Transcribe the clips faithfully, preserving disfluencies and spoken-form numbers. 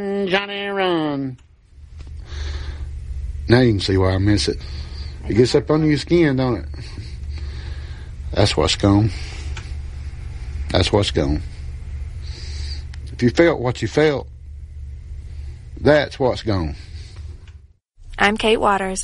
Johnny, run. Now you can see why I miss it. It gets up under your skin, don't it? That's what's gone. That's what's gone. If you felt what you felt, that's what's gone. I'm Kate Waters.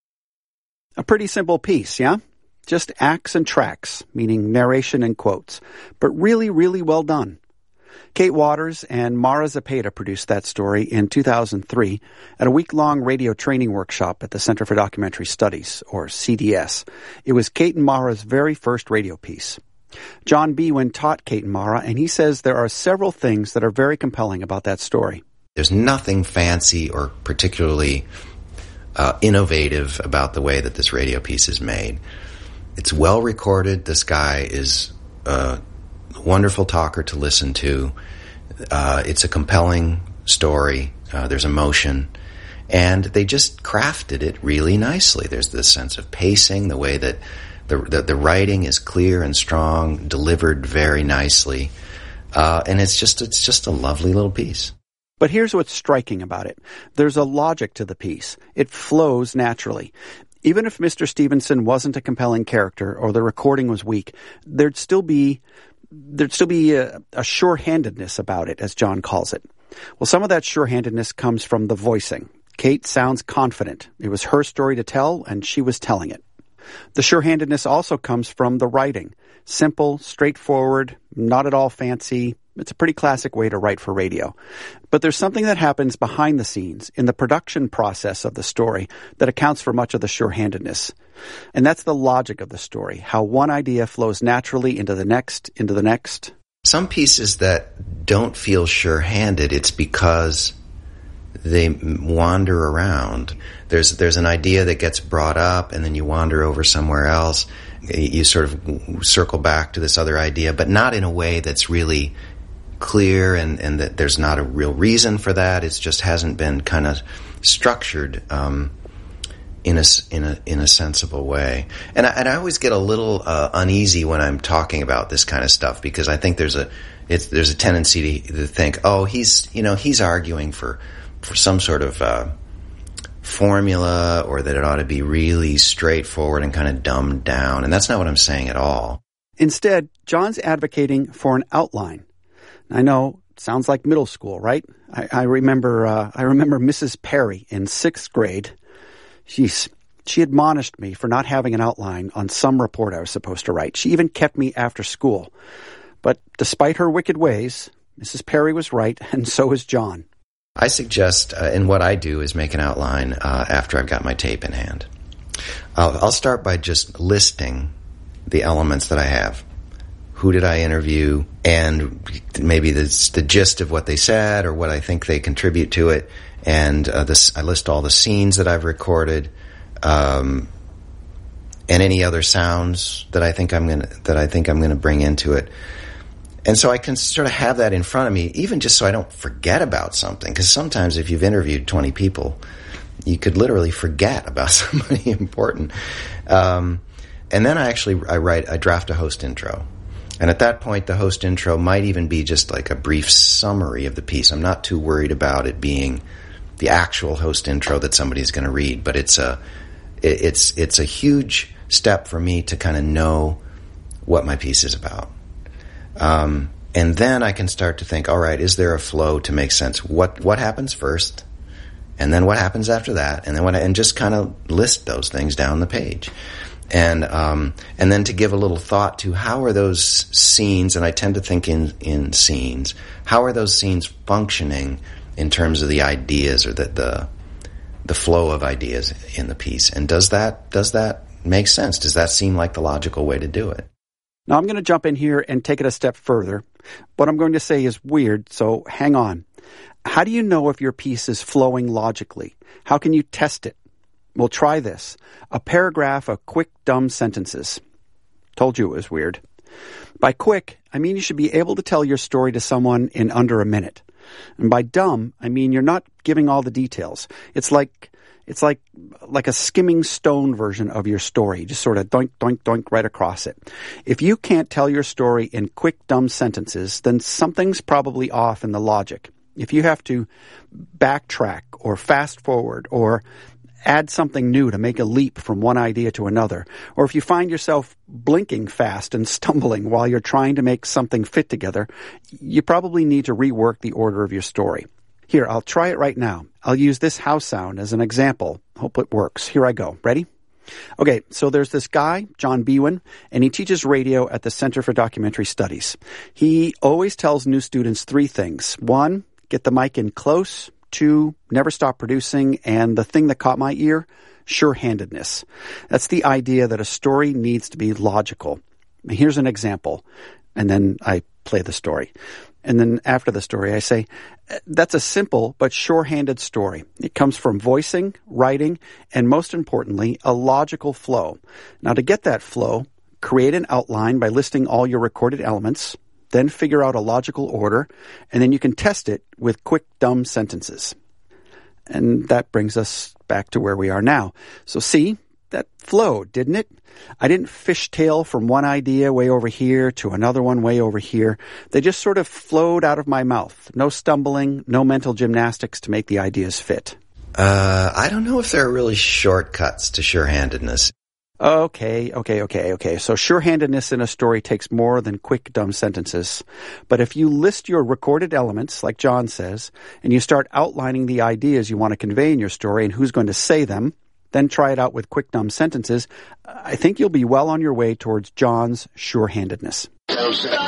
A pretty simple piece, yeah? Just acts and tracks, meaning narration and quotes, but really, really well done. Kate Waters and Mara Zepeda produced that story in two thousand three at a week-long radio training workshop at the Center for Documentary Studies, or C D S. It was Kate and Mara's very first radio piece. John Biewen taught Kate and Mara, and he says there are several things that are very compelling about that story. There's nothing fancy or particularly uh, innovative about the way that this radio piece is made. It's well recorded. This guy is a wonderful talker to listen to. Uh, it's a compelling story. Uh, there's emotion. And they just crafted it really nicely. There's this sense of pacing, the way that the the, the writing is clear and strong, delivered very nicely. Uh, and it's just it's just a lovely little piece. But here's what's striking about it. There's a logic to the piece. It flows naturally. Even if Mister Stevenson wasn't a compelling character or the recording was weak, there'd still be there'd still be a, a sure-handedness about it, as John calls it. Well, some of that sure-handedness comes from the voicing. Kate sounds confident. It was her story to tell, and she was telling it. The sure-handedness also comes from the writing. Simple, straightforward, not at all fancy. It's a pretty classic way to write for radio. But there's something that happens behind the scenes in the production process of the story that accounts for much of the sure-handedness. And that's the logic of the story, how one idea flows naturally into the next, into the next. Some pieces that don't feel sure-handed, it's because they wander around. There's there's an idea that gets brought up, and then you wander over somewhere else. You sort of circle back to this other idea, but not in a way that's really clear, and, and that there's not a real reason for that. It just hasn't been kind of structured um, in a in a in a sensible way. And I, and I always get a little uh, uneasy when I'm talking about this kind of stuff, because I think there's a it's there's a tendency to, to think, oh, he's you know he's arguing for for some sort of uh, formula, or that it ought to be really straightforward and kind of dumbed down. And that's not what I'm saying at all. Instead, John's advocating for an outline. I know, it sounds like middle school, right? I, I remember uh, I remember Missus Perry in sixth grade. She's, she admonished me for not having an outline on some report I was supposed to write. She even kept me after school. But despite her wicked ways, Missus Perry was right, and so was John. I suggest, uh, and what I do is make an outline uh, after I've got my tape in hand. I'll, I'll start by just listing the elements that I have. Who did I interview, and maybe the, the gist of what they said or what I think they contribute to it. And uh, this, I list all the scenes that I've recorded, um, and any other sounds that I think I'm gonna that I think I'm gonna bring into it. And so I can sort of have that in front of me, even just so I don't forget about something. Because sometimes if you've interviewed twenty people, you could literally forget about somebody important. Um, and then I actually I write I draft a host intro. And at that point, the host intro might even be just like a brief summary of the piece. I'm not too worried about it being the actual host intro that somebody's going to read, but it's a it's it's a huge step for me to kind of know what my piece is about. Um, and then I can start to think, all right, is there a flow to make sense? What what happens first, and then what happens after that, and then what, and just kind of list those things down the page. And um, and then to give a little thought to how are those scenes, and I tend to think in, in scenes, how are those scenes functioning in terms of the ideas or the, the the flow of ideas in the piece? And does that does that make sense? Does that seem like the logical way to do it? Now I'm going to jump in here and take it a step further. What I'm going to say is weird, so hang on. How do you know if your piece is flowing logically? How can you test it? Well, try this. A paragraph of quick, dumb sentences. Told you it was weird. By quick, I mean you should be able to tell your story to someone in under a minute. And by dumb, I mean you're not giving all the details. It's like it's like like a skimming stone version of your story. Just sort of doink, doink, doink right across it. If you can't tell your story in quick, dumb sentences, then something's probably off in the logic. If you have to backtrack or fast forward or add something new to make a leap from one idea to another, or if you find yourself blinking fast and stumbling while you're trying to make something fit together, you probably need to rework the order of your story. Here, I'll try it right now. I'll use this house sound as an example. Hope it works. Here I go. Ready? Okay, so there's this guy, John Biewen, and he teaches radio at the Center for Documentary Studies. He always tells new students three things. One, get the mic in close. Two, never stop producing. And the thing that caught my ear, sure-handedness. That's the idea that a story needs to be logical. Here's an example. And then I play the story. And then after the story, I say, that's a simple but sure-handed story. It comes from voicing, writing, and most importantly, a logical flow. Now, to get that flow, create an outline by listing all your recorded elements, then figure out a logical order, and then you can test it with quick, dumb sentences. And that brings us back to where we are now. So see, that flowed, didn't it? I didn't fishtail from one idea way over here to another one way over here. They just sort of flowed out of my mouth. No stumbling, no mental gymnastics to make the ideas fit. Uh, I don't know if there are really shortcuts to sure-handedness. Okay, okay, okay, okay. So sure-handedness in a story takes more than quick, dumb sentences. But if you list your recorded elements, like John says, and you start outlining the ideas you want to convey in your story and who's going to say them, then try it out with quick, dumb sentences, I think you'll be well on your way towards John's sure-handedness.